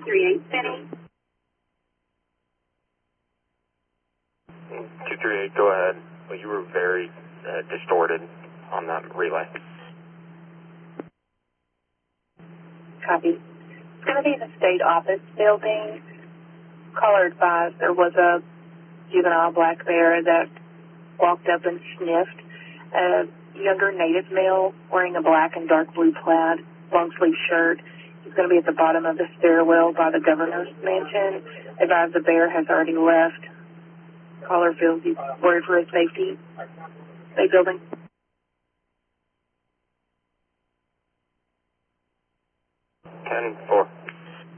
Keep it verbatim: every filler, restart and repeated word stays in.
three eight City. two three eight, go ahead. Well, you were very uh, distorted on that relay. Copy. It's going to be in the state office building. Caller advised there was a juvenile black bear that walked up and sniffed a younger native male wearing a black and dark blue plaid, long sleeve shirt. He's going to be at the bottom of the stairwell by the governor's mansion. Advised the bear has already left. Caller feels he's worried for his safety. State building. ten four.